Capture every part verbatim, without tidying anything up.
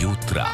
jutra.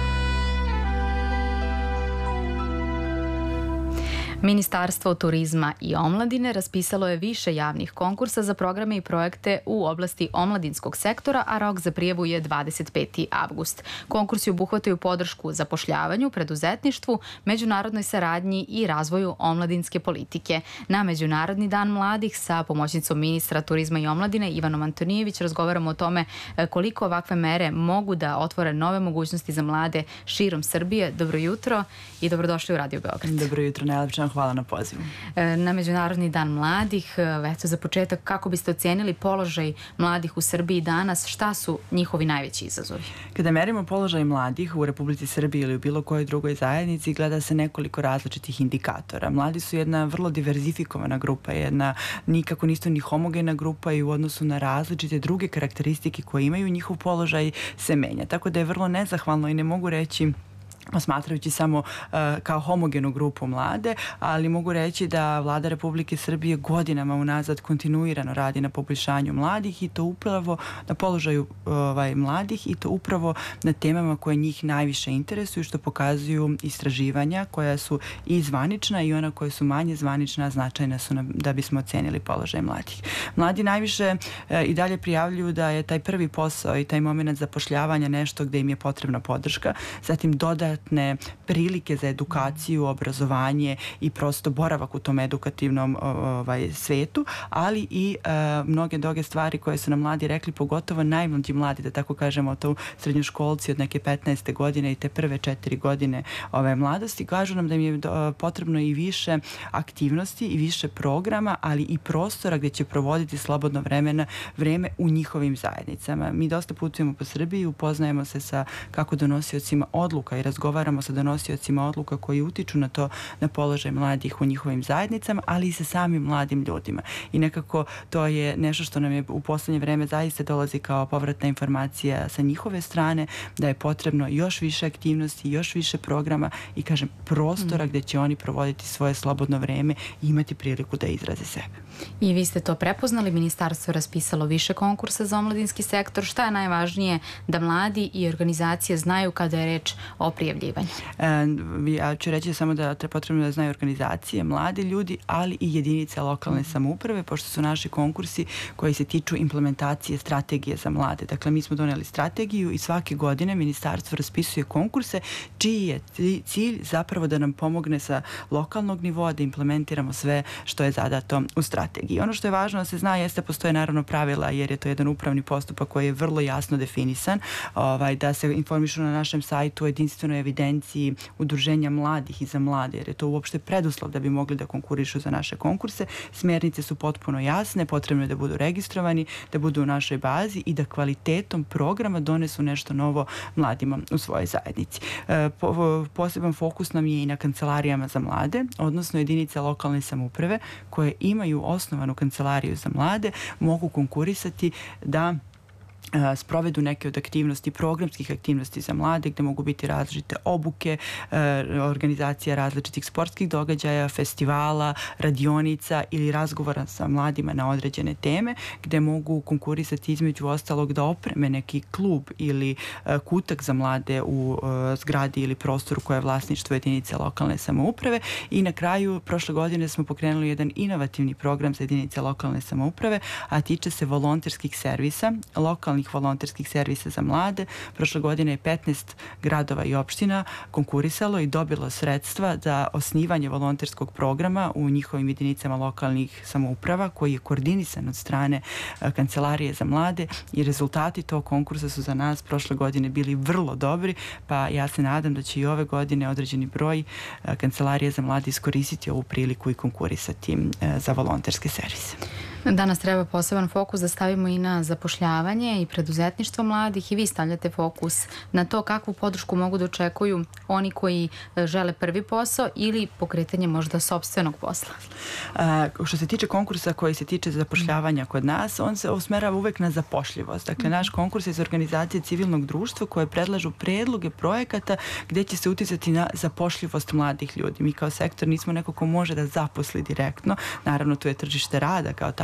Ministarstvo turizma i omladine raspisalo je više javnih konkursa za programe i projekte u oblasti omladinskog sektora, a rok za prijavu je dvadeset peti avgust. Konkursi obuhvataju podršku zapošljavanju, preduzetništvu, međunarodnoj saradnji i razvoju omladinske politike. Na Međunarodni dan mladih sa pomoćnicom ministra turizma i omladine Ivanom Antonijević razgovaramo o tome koliko ovakve mere mogu da otvore nove mogućnosti za mlade širom Srbije. Dobro jutro i dobrodošli u Radio Beograd. Dobro jutro, najlepše. Hvala na pozivu. Na Međunarodni dan mladih, eto za početak, kako biste ocenili položaj mladih u Srbiji danas, šta su njihovi najveći izazovi? Kada merimo položaj mladih u Republici Srbiji ili u bilo kojoj drugoj zajednici, gleda se nekoliko različitih indikatora. Mladi su jedna vrlo diverzifikovana grupa, jedna nikako nisto ni homogena grupa i u odnosu na različite druge karakteristike koje imaju, njihov položaj se menja. Tako da je vrlo nezahvalno i ne mogu reći posmatrajući samo uh, kao homogenu grupu mlade, ali mogu reći da Vlada Republike Srbije godinama unazad kontinuirano radi na poboljšanju mladih i to upravo na položaju ovaj, mladih i to upravo na temama koje njih najviše interesuju, što pokazuju istraživanja koja su i zvanična i ona koja su manje zvanična, značajna su na, da bismo ocenili položaj mladih. Mladi najviše uh, i dalje prijavljuju da je taj prvi posao i taj moment zapošljavanja nešto gde im je potrebna podrška, zatim doda prilike za edukaciju, obrazovanje i prosto boravak u tom edukativnom ovaj, svetu, ali i uh, mnoge druge stvari koje su nam mladi rekli, pogotovo najmlađi mladi, da tako kažemo, to srednjoškolci od neke petnaeste godine i te prve četiri godine ove mladosti, kažu nam da im je uh, potrebno i više aktivnosti i više programa, ali i prostora gde će provoditi slobodno vremena, vreme u njihovim zajednicama. Mi dosta putujemo po Srbiji, upoznajemo se sa kako donosiocima odluka i razgovaramo Razgovaramo sa donosiocima odluka koji utiču na to, na položaj mladih u njihovim zajednicama, ali i sa samim mladim ljudima. I nekako to je nešto što nam je u poslednje vreme zaista dolazi kao povratna informacija sa njihove strane, da je potrebno još više aktivnosti, još više programa i, kažem, prostora mm. gde će oni provoditi svoje slobodno vreme i imati priliku da izraze sebe. I vi ste to prepoznali, ministarstvo je raspisalo više konkursa za omladinski sektor. Šta je najvažnije da mladi i organizacije znaju kada je reč o prijavljivanju? Ja ću reći samo da treba potrebno da znaju organizacije, mladi ljudi, ali i jedinice lokalne samouprave, pošto su naši konkursi koji se tiču implementacije strategije za mlade. Dakle, mi smo doneli strategiju i svake godine ministarstvo raspisuje konkurse čiji je cilj zapravo da nam pomogne sa lokalnog nivoa da implementiramo sve što je zadato u strategiji. Ono što je važno da se zna jeste postoje naravno pravila, jer je to jedan upravni postupak koji je vrlo jasno definisan, ovaj, da se informišu na našem sajtu o jedinstvenoj evidenciji udruženja mladih i za mlade, jer je to uopšte preduslov da bi mogli da konkurišu za naše konkurse. Smernice su potpuno jasne, potrebno je da budu registrovani, da budu u našoj bazi i da kvalitetom programa donesu nešto novo mladima u svojoj zajednici. E, po, poseban fokus nam je i na kancelarijama za mlade, odnosno jedinice lokalne samouprave koje imaju osnovanu kancelariju za mlade, mogu konkurisati da sprovedu neke od aktivnosti, programskih aktivnosti za mlade, gde mogu biti različite obuke, organizacija različitih sportskih događaja, festivala, radionica ili razgovora sa mladima na određene teme, gde mogu konkurisati između ostalog da opreme neki klub ili kutak za mlade u zgradi ili prostoru koje je vlasništvo jedinice lokalne samouprave. I na kraju, prošle godine smo pokrenuli jedan inovativni program za jedinice lokalne samouprave, a tiče se volonterskih servisa, lokalnih volonterskih servisa za mlade. Prošle godine je petnaest gradova i opština konkurisalo i dobilo sredstva za osnivanje volonterskog programa u njihovim jedinicama lokalnih samouprava, koji je koordinisan od strane Kancelarije za mlade, i rezultati tog konkursa su za nas prošle godine bili vrlo dobri, pa ja se nadam da će i ove godine određeni broj Kancelarije za mlade iskoristiti ovu priliku i konkurisati za volonterske servise. Danas treba poseban fokus da stavimo i na zapošljavanje i preduzetništvo mladih, i vi stavljate fokus na to kakvu podršku mogu da očekuju oni koji žele prvi posao ili pokretanje možda sopstvenog posla. A, što se tiče konkursa koji se tiče zapošljavanja kod nas, on se usmerava uvek na zapošljivost. Dakle, naš konkurs je za organizacije civilnog društva koje predlažu predloge projekata gde će se uticati na zapošljivost mladih ljudi. Mi kao sektor nismo neko ko može da zaposli direktno. Naravno, tu je tržište rada kao tako,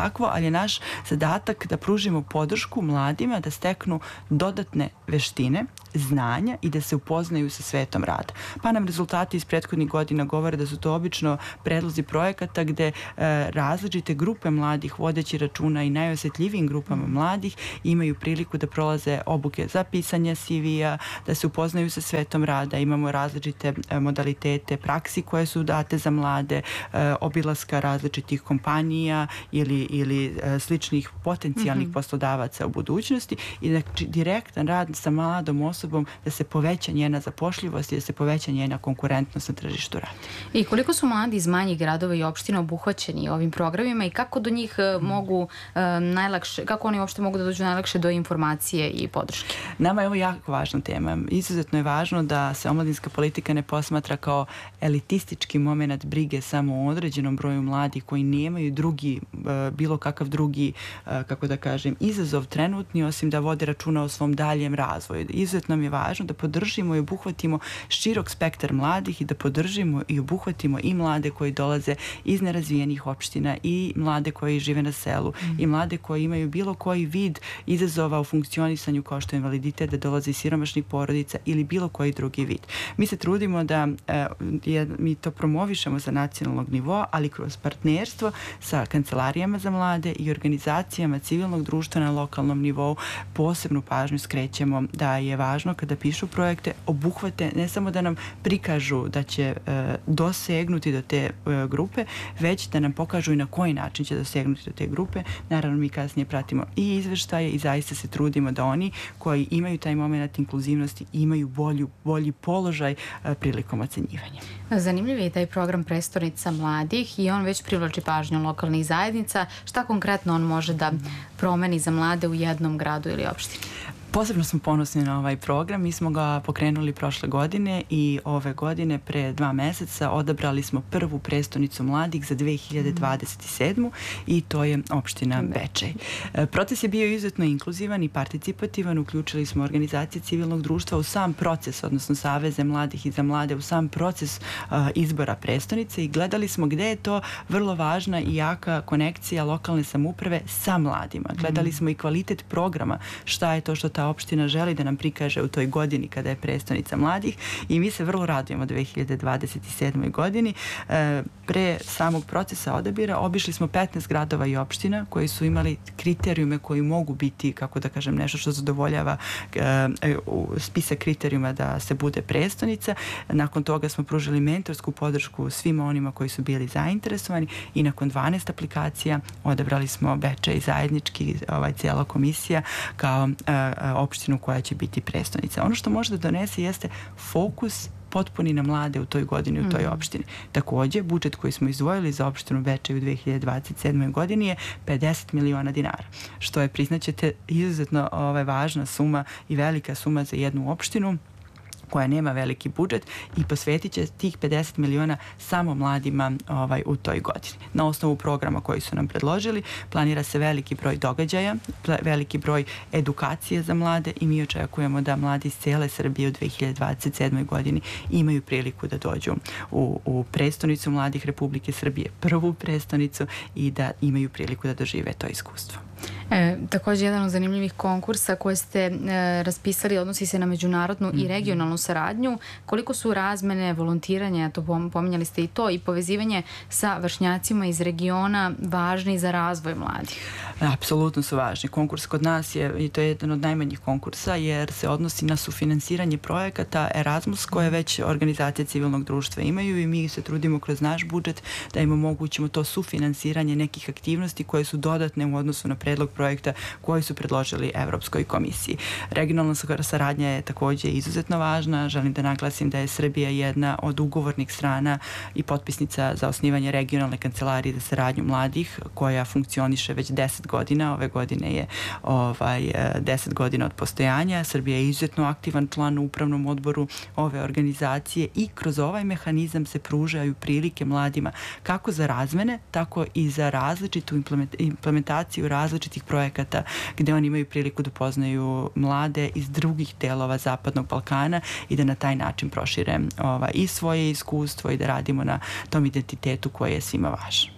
takvo, ali je naš zadatak da pružimo podršku mladima da steknu dodatne veštine, znanja i da se upoznaju sa svetom rada. Pa nam rezultati iz prethodnih godina govore da su to obično predlozi projekata gde e, različite grupe mladih, vodeći računa i najosetljivijim grupama mladih, imaju priliku da prolaze obuke za pisanje C V-a, da se upoznaju sa svetom rada. Imamo različite e, modalitete praksi koje su date za mlade, e, obilaska različitih kompanija ili, ili e, sličnih potencijalnih mm-hmm. poslodavaca u budućnosti i znači direktan rad sa mladom osobom da se poveća njena zapošljivost i da se poveća njena konkurentnost na tržištu rada. I koliko su mladi iz manjih gradova i opština obuhvaćeni ovim programima i kako do njih mm. mogu uh, najlakše, kako oni uopšte mogu da dođu najlakše do informacije i podrške? Nama je ovo jako važna tema. Izuzetno je važno da se omladinska politika ne posmatra kao elitistički moment brige samo o određenom broju mladih koji nemaju drugi, uh, bilo kakav drugi, uh, kako da kažem, izazov trenutni, osim da vode računa o svom daljem razvoju. Izuzetno nam je važno da podržimo i obuhvatimo širok spektar mladih i da podržimo i obuhvatimo i mlade koji dolaze iz nerazvijenih opština i mlade koji žive na selu mm. i mlade koji imaju bilo koji vid izazova u funkcionisanju kao što je invaliditet, da dolaze iz siromašnih porodica ili bilo koji drugi vid. Mi se trudimo da e, mi to promovišemo sa nacionalnog nivoa, ali kroz partnerstvo sa kancelarijama za mlade i organizacijama civilnog društva na lokalnom nivou posebnu pažnju skrećemo da je važno kada pišu projekte obuhvate, ne samo da nam prikažu da će e, dosegnuti do te e, grupe, već da nam pokažu i na koji način će dosegnuti do te grupe. Naravno, mi kasnije pratimo i izveštaje i zaista se trudimo da oni koji imaju taj moment inkluzivnosti imaju bolju, bolji položaj e, prilikom ocenjivanja. Zanimljiv je i taj program Prestonica mladih i on već privlači pažnju lokalnih zajednica. Šta konkretno on može da promeni za mlade u jednom gradu ili opštini? Posebno smo ponosni na ovaj program. Mi smo ga pokrenuli prošle godine i ove godine pre dva meseca odabrali smo prvu prestonicu mladih za dve hiljade dvadeset sedmu. i to je opština Bečej. Proces je bio izuzetno inkluzivan i participativan. Uključili smo organizacije civilnog društva u sam proces, odnosno Saveze mladih i za mlade u sam proces uh, izbora prestonice i gledali smo gde je to vrlo važna i jaka konekcija lokalne samouprave sa mladima. Gledali smo i kvalitet programa, šta je to što ta opština želi da nam prikaže u toj godini kada je prestonica mladih i mi se vrlo radujemo dve hiljade dvadeset sedmoj. godini. E, pre samog procesa odabira obišli smo petnaest gradova i opština koji su imali kriterijume koji mogu biti, kako da kažem, nešto što zadovoljava e, u spisak kriterijuma da se bude prestonica. Nakon toga smo pružili mentorsku podršku svima onima koji su bili zainteresovani i nakon dvanaest aplikacija odabrali smo Bečej zajednički, ovaj, cijela komisija kao e, opštinu koja će biti prestonica. Ono što može da donese jeste fokus potpuni na mlade u toj godini u toj mm. opštini. Takođe, budžet koji smo izdvojili za opštinu Bečej u dve hiljade dvadeset sedmoj. godini je pedeset miliona dinara, što je, priznaćete, izuzetno ovaj, važna suma i velika suma za jednu opštinu koja nema veliki budžet i posvetit će tih pedeset miliona samo mladima ovaj, u toj godini. Na osnovu programa koji su nam predložili, planira se veliki broj događaja, veliki broj edukacije za mlade i mi očekujemo da mladi iz cele Srbije u dve hiljade dvadeset sedmoj. godini imaju priliku da dođu u, u prestonicu mladih Republike Srbije, prvu prestonicu i da imaju priliku da dožive to iskustvo. E, također jedan od zanimljivih konkursa koje ste e, raspisali odnosi se na međunarodnu mm-hmm. i regionalnu saradnju. Koliko su razmene, volontiranja, to pominjali ste i to, i povezivanje sa vršnjacima iz regiona važni za razvoj mladih? Apsolutno su važni. Konkurs kod nas je, i to je jedan od najmanjih konkursa, jer se odnosi na sufinansiranje projekata Erasmus koje već organizacije civilnog društva imaju i mi se trudimo kroz naš budžet da im omogućimo to sufinansiranje nekih aktivnosti koje su dodatne u odnosu na predlog projekta koji su predložili Evropskoj komisiji. Regionalna saradnja je takođe izuzetno važna. Želim da naglasim da je Srbija jedna od ugovornih strana i potpisnica za osnivanje regionalne kancelarije za saradnju mladih koja funkcioniše već deset godina. Ove godine je ovaj, deset godina od postojanja. Srbija je izuzetno aktivan član u upravnom odboru ove organizacije i kroz ovaj mehanizam se pružaju prilike mladima kako za razmene, tako i za različitu implementaciju različitih projekata gde oni imaju priliku da poznaju mlade iz drugih delova Zapadnog Balkana i da na taj način prošire ovaj, i svoje iskustvo i da radimo na tom identitetu koji je svima važan.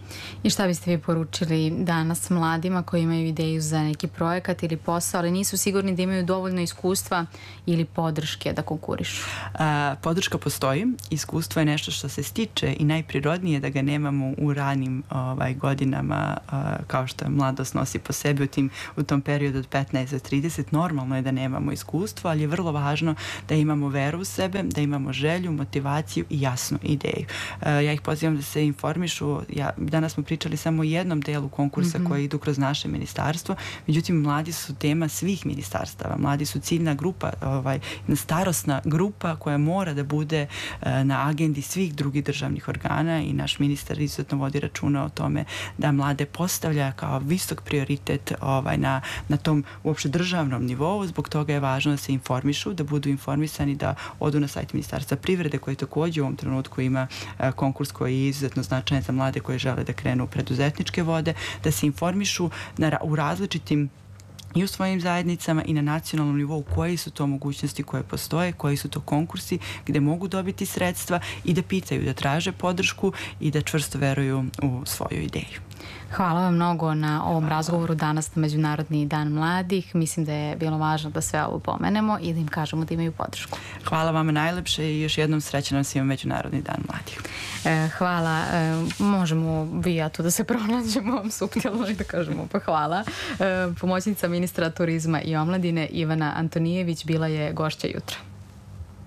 I šta biste vi poručili danas mladima koji imaju ideju za neki projekat ili posao, ali nisu sigurni da imaju dovoljno iskustva ili podrške da konkurišu? A, podrška postoji, iskustvo je nešto što se stiče i najprirodnije da ga nemamo u ranim ovaj, godinama, a, kao što mladost nosi po sebi u, tim, u tom periodu od petnaest do trideset. Normalno je da nemamo iskustvo, ali je vrlo važno da imamo veru u sebe, da imamo želju, motivaciju i jasnu ideju. A, ja ih pozivam da se informišu. Ja, danas smo pričali samo o jednom delu konkursa mm-hmm. koji idu kroz naše ministarstvo, međutim mladi su tema svih ministarstava. Mladi su ciljna grupa, ovaj, starosna grupa koja mora da bude e, na agendi svih drugih državnih organa i naš ministar izuzetno vodi računa o tome da mlade postavlja kao visok prioritet ovaj, na, na tom uopšte državnom nivou. Zbog toga je važno da se informišu, da budu informisani, da odu na sajt Ministarstva privrede koji takođe u ovom trenutku ima e, konkurs koji je izuzetno značajan za mlade koji žele da krenu u preduzetničke vode, da se informišu na, u različitim i u svojim zajednicama i na nacionalnom nivou koje su to mogućnosti koje postoje, koji su to konkursi gde mogu dobiti sredstva i da pitaju, da traže podršku i da čvrsto veruju u svoju ideju. Hvala vam mnogo na ovom Hvala. razgovoru danas na Međunarodni dan mladih. Mislim da je bilo važno da sve ovo pomenemo i da im kažemo da imaju podršku. Hvala vam najlepše i još jednom srećan nam svima Međunarodni dan mladih. E, hvala. E, možemo vi ja tu da se pronađemo vam suptilno i da kažemo pa hvala. E, pomoćnica ministra turizma i omladine Ivana Antonijević bila je gošća jutra.